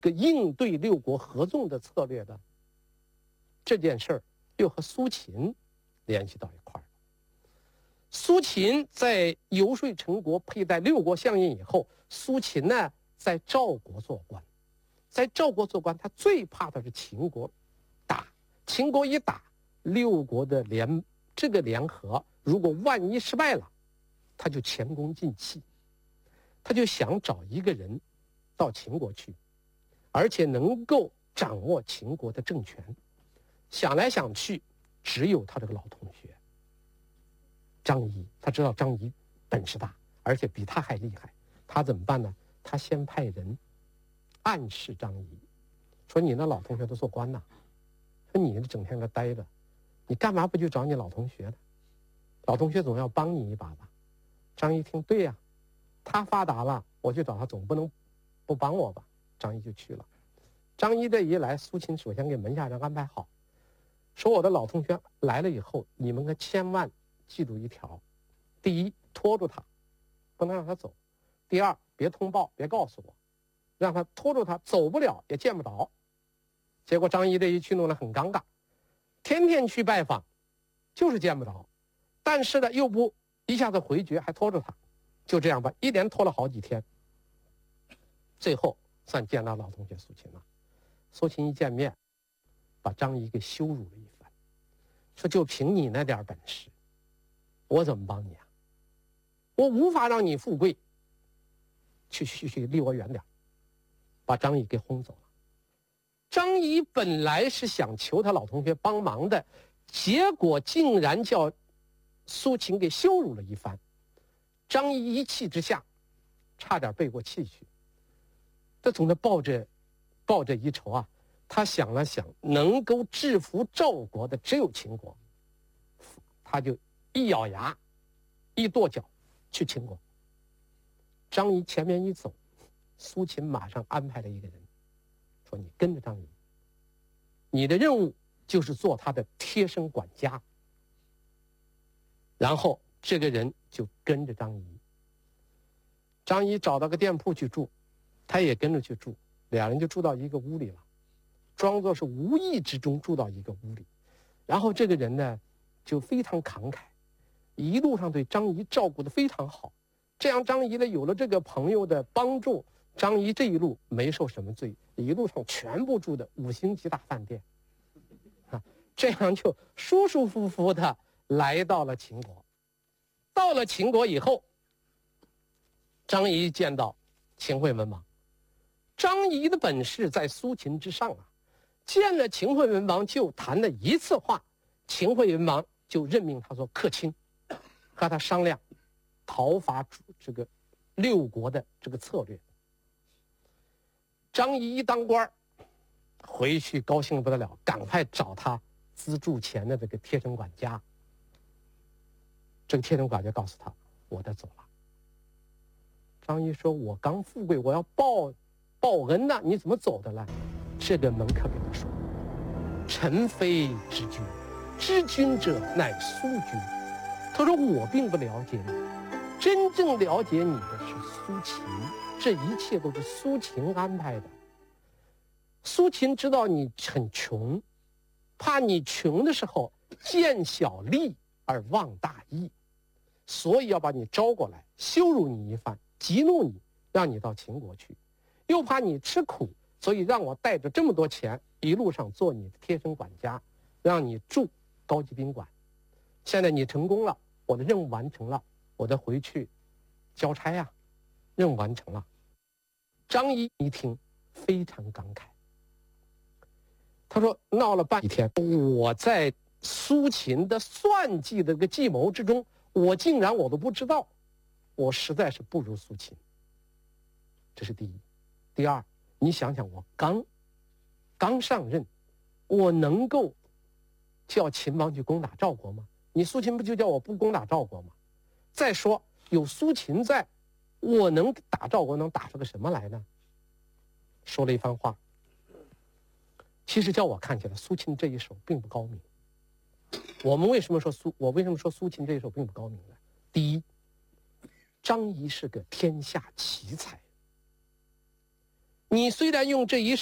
个应对六国合纵的策略的这件事儿，又和苏秦联系到一块儿。苏秦在游说陈国佩戴六国相印以后，苏秦呢在赵国做官，在赵国做官，他最怕的是秦国打，秦国一打，六国的联合，如果万一失败了，他就前功尽弃，他就想找一个人到秦国去，而且能够掌握秦国的政权。想来想去，只有他这个老同学张仪，他知道张仪本事大，而且比他还厉害，他怎么办呢？他先派人暗示张仪，说你那老同学都做官呐，说你整天在待着，你干嘛不去找你老同学呢？老同学总要帮你一把吧。张仪听，对呀，他发达了，我去找他总不能不帮我吧。张仪就去了。张仪这一来，苏秦首先给门下人安排好，说我的老同学来了以后，你们可千万记住一条：第一，拖住他，不能让他走；第二，别通报，别告诉我，让他拖住他，走不了也见不着。结果张仪这一去弄得很尴尬，天天去拜访，就是见不着，但是呢又不一下子回绝，还拖住他，就这样吧，一连拖了好几天，最后算见到老同学苏秦了。苏秦一见面，把张仪给羞辱了一番，说就凭你那点本事，我怎么帮你啊？我无法让你富贵，去离我远点，把张仪给轰走了。张仪本来是想求他老同学帮忙的，结果竟然叫苏秦给羞辱了一番。张仪一气之下，差点背过气去。他总是抱着一筹啊，他想了想，能够制服赵国的只有秦国，他就一咬牙，一跺脚去秦国。张仪前面一走，苏秦马上安排了一个人，说你跟着张仪，你的任务就是做他的贴身管家。然后这个人就跟着张仪。张仪找到个店铺去住，他也跟着去住，俩人就住到一个屋里了，装作是无意之中住到一个屋里。然后这个人呢就非常慷慨，一路上对张仪照顾得非常好。这样张仪呢有了这个朋友的帮助，张仪这一路没受什么罪，一路上全部住的5星级大饭店啊，这样就舒舒服服的来到了秦国。到了秦国以后，张仪见到秦惠文王。张仪的本事在苏秦之上啊，见了秦惠文王就谈了一次话，秦惠文王就任命他做客卿，和他商量讨伐这个六国的这个策略。张仪一当官，回去高兴不得了，赶快找他资助钱的这个贴身管家。这个贴身管家告诉他，我得走了。张仪说，我刚富贵，我要报恩呐，你怎么走的了？这个门客给他说，臣非知君，知君者乃苏君。他说，我并不了解你，真正了解你的是苏秦，这一切都是苏秦安排的。苏秦知道你很穷，怕你穷的时候见小利而忘大义，所以要把你招过来，羞辱你一番，激怒你，让你到秦国去。又怕你吃苦，所以让我带着这么多钱，一路上做你的贴身管家，让你住高级宾馆。现在你成功了，我的任务完成了，我得回去交差呀，任务完成了。张仪一听非常感慨，他说，闹了半天，我在苏秦的算计的这个计谋之中，我竟然都不知道，我实在是不如苏秦。这是第一。第二，你想想，我刚上任，我能够叫秦王去攻打赵国吗？你苏秦不就叫我不攻打赵国吗？再说有苏秦在，我能打赵国能打出个什么来呢？说了一番话。其实叫我看起来，苏秦这一手并不高明。我为什么说苏秦这一手并不高明呢？第一，张仪是个天下奇才。 你虽然用这一